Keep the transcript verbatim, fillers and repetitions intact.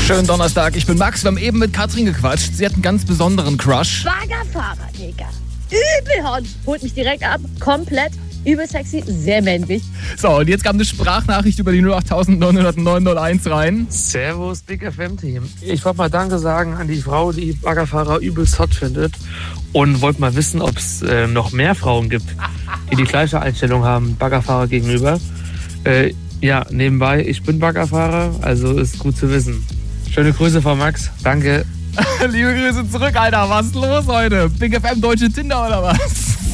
Schönen Donnerstag, ich bin Max, wir haben eben mit Katrin gequatscht. Sie hat einen ganz besonderen Crush. Baggerfahrer, Digga. Übelhot. Holt mich direkt ab, komplett. Übel sexy, sehr männlich. So, und jetzt kam eine Sprachnachricht über die null acht neun null neun null eins rein. Servus, Big F M-Team. Ich wollte mal Danke sagen an die Frau, die Baggerfahrer übelst hot findet. Und wollte mal wissen, ob es äh, noch mehr Frauen gibt, die die gleiche Einstellung haben, Baggerfahrer gegenüber. Äh, ja, nebenbei, ich bin Baggerfahrer, also ist gut zu wissen. Schöne Grüße von Max, danke. Liebe Grüße zurück, Alter, was ist los heute? Big F M, deutsche Tinder oder was?